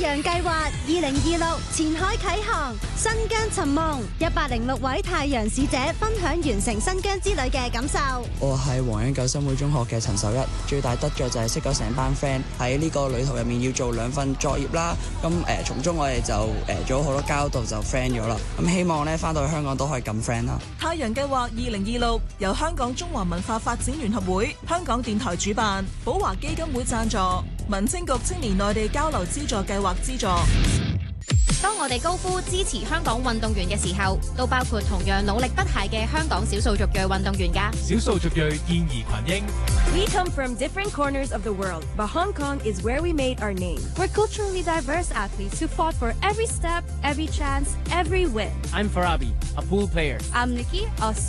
陽計劃2026前海啟航，新疆尋夢，106位太陽使者分享完成新疆之旅嘅感受。 我係黃恩九新會中學嘅陳守一，最大得着就係識咗成班 friend， 喺呢個旅途入面要做2份作業啦。咁從中我哋就做咗好多交流，就 friend 咗啦。咁希望咧翻到去香港都可以咁 friend 啦。 太陽計劃2026由香港中華文化發展聯合會、香港電台主辦，寶華基金會贊助，民政局青年內地交流資助計劃資助。 當我哋高呼支持香港運動員嘅時候，都包括同樣努力不懈嘅香港少數族裔運動員㗎。 少數族裔健兒群英。 We come from different corners of the world, but Hong Kong is where we made our name. We're culturally diverse athletes who fought for every step, every chance, every win. I'm Farabi, a pool player. I'm Nikki, a